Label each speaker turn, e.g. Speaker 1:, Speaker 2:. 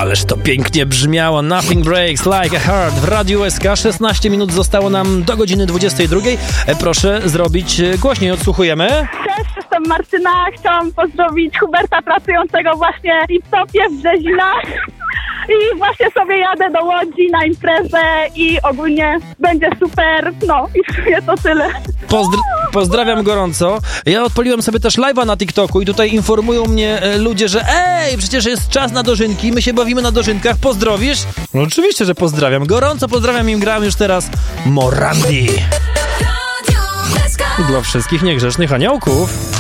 Speaker 1: Ależ to pięknie brzmiało. Nothing breaks like a heart w Radiu SK. 16 minut zostało nam do godziny 22. Proszę zrobić głośniej, odsłuchujemy.
Speaker 2: Cześć, jestem Martyna. Chciałam pozdrowić Huberta pracującego właśnie w Liptopie w Brzezinach. I właśnie sobie jadę do Łodzi na imprezę i ogólnie będzie super. No i w sumie to tyle.
Speaker 1: Pozdrawiam gorąco. Ja odpaliłem sobie też live'a na TikToku i tutaj informują mnie ludzie, że przecież jest czas na dożynki, my się bawimy na dożynkach, pozdrowisz? No oczywiście, że pozdrawiam. Gorąco pozdrawiam i gram już teraz Morandi. Dla wszystkich niegrzecznych aniołków.